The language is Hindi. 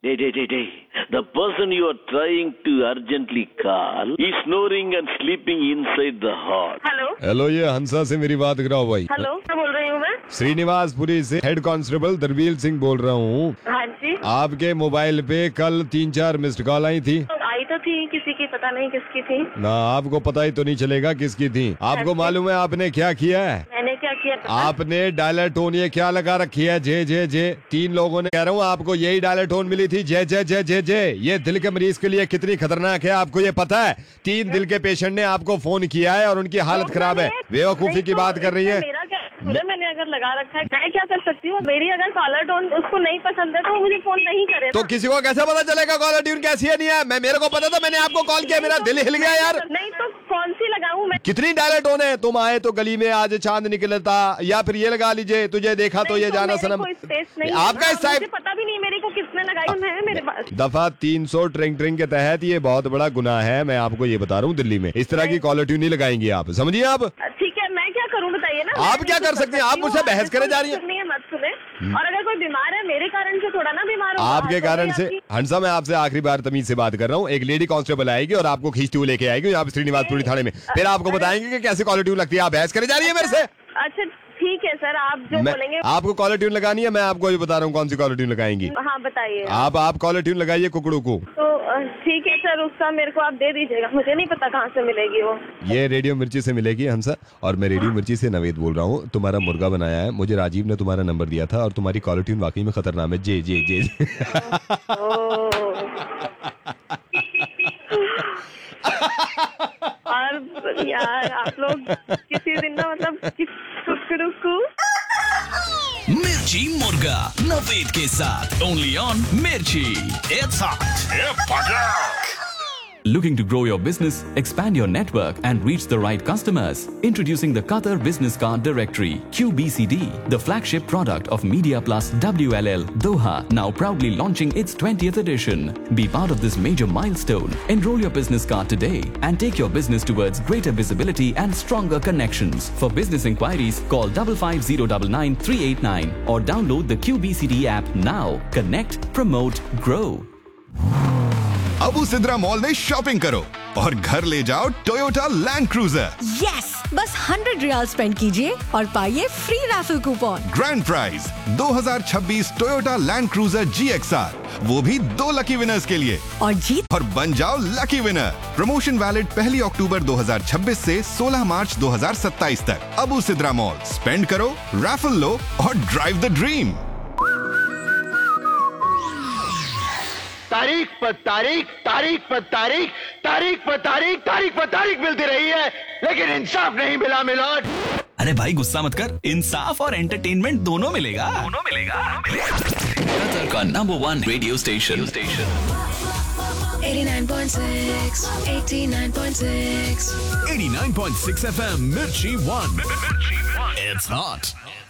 Hey. The person you are trying to urgently call is snoring and sleeping inside the hall. Hello, ये हंसा से मेरी बात कराओ भाई। हेलो, क्या बोल रही हूँ मैं? श्रीनिवासपुरी से हेड कांस्टेबल दरवील सिंह बोल रहा हूँ। हाँ जी। आपके मोबाइल पे कल 3-4 मिस्ड कॉल आई थी। आई तो थी, किसी की पता नहीं किसकी थी। ना, आपको पता ही तो नहीं चलेगा किसकी थी। आपको मालूम है आपने क्या किया है? मैंने क्या किया? आपने डायलर टोन ये क्या लगा रखी है? जे जे जे। 3 लोगों ने, कह रहा हूँ आपको यही डायलर टोन मिली थी, जे जे जे जे जे। ये दिल के मरीज के लिए कितनी खतरनाक है, आपको ये पता है? 3 दिल के पेशेंट ने आपको फोन किया है और उनकी हालत खराब है। बेवकूफी की बात कर रही है। मैंने अगर लगा रखा है, मैं क्या कर सकती हूँ? मेरी अगर कॉलर टोन उसको नहीं पसंद है तो वो मुझे फोन नहीं करे। तो किसी को कैसे पता चलेगा कॉलर ट्यून कैसी है नहीं है? मेरे को पता था, मैंने आपको कॉल किया, मेरा दिल हिल गया यार। नहीं तो कौन सी लगाऊं मैं? कितनी डायलर टोन है? तुम आए तो गली में आज चांद निकलता, या फिर ये लगा लीजिए, तुझे देखा तो ये जाना सनम। आपका इस टाइप पता भी नहीं मेरे को किसने लगाई है मेरे पास। दफा 300 ट्रिंग के तहत ये बहुत बड़ा गुनाह है, मैं आपको ये बता रहा हूँ। दिल्ली में इस तरह की कॉलर ट्यून नहीं लगाएंगे आप, समझिए आप। ठीक है, मैं क्या करूँ बताइए ना। आप क्या कर सकते हैं? आप मुझसे बहस करे जा रही हैं। मत सुने। और अगर कोई बीमार है, मेरे कारण से थोड़ा ना बीमार हो। आपके कारण से। हंसा, मैं आपसे आखिरी बार तमीज से बात कर रहा हूँ। एक लेडी कांस्टेबल आएगी और आपको खींचती हुई लेके आएगी यहाँ पे श्रीनिवासपुरी थाने में, फिर आपको बताएंगे कि कैसे कॉलर ट्यून लगती है। आप बहस करे जा रही है मेरे से। अच्छा ठीक है सर, आप जो बोलेंगे। आपको कॉलर ट्यून लगानी है, मैं आपको ये बता रहा हूँ कौन सी कॉलर ट्यून लगाएंगी। हाँ बताइए। आप कॉलर ट्यून लगाइए कुकड़ू को। तो ठीक है सर, उसका मेरे को आप दे दीजिएगा, मुझे नहीं पता कहाँ से मिलेगी वो। ये रेडियो मिर्ची से मिलेगी हंसा, और मैं रेडियो मिर्ची से नवेद बोल रहा हूँ। तुम्हारा मुर्गा बनाया है, मुझे राजीव ने तुम्हारा नंबर दिया था, और तुम्हारी कॉलर ट्यून वाकई में खतरनाक है। जे जे जे और यार आप लोग किसी दिन ना मतलब मिर्ची मुर्गा नवेद के साथ ओनली ऑन मिर्ची। It's hot. Looking to grow your business, expand your network and reach the right customers? Introducing the Qatar Business Card Directory, QBCD, the flagship product of Media Plus WLL Doha, now proudly launching its 20th edition. Be part of this major milestone. Enroll your business card today and take your business towards greater visibility and stronger connections. For business inquiries, call 55099389 389 or download the QBCD app now. Connect, promote, grow. Abu Sidra mall में शॉपिंग करो और घर ले जाओ टोयोटा लैंड क्रूजर। यस, बस 100 रियाल स्पेंड कीजिए और पाइए free raffle coupon. Grand prize 2026 Toyota land cruiser GXR, वो भी 2 लकी विनर्स के लिए। और जीत और बन जाओ लकी विनर। प्रमोशन वैलिड 1 अक्टूबर 2026 से 16 मार्च 2027 तक। अबू सिद्रा मॉल, स्पेंड करो, रैफल लो और ड्राइव द ड्रीम। तारीख पर तारीख, तारीख पर तारीख, तारीख पर तारीख, तारीख पर तारीख मिलती रही है, लेकिन इंसाफ नहीं मिला मिलोड। अरे भाई गुस्सा मत कर, इंसाफ और एंटरटेनमेंट दोनों मिलेगा। कतर का नंबर 1 रेडियो स्टेशन 89.6 89.6 89.6 FM मिर्ची 1। It's hot.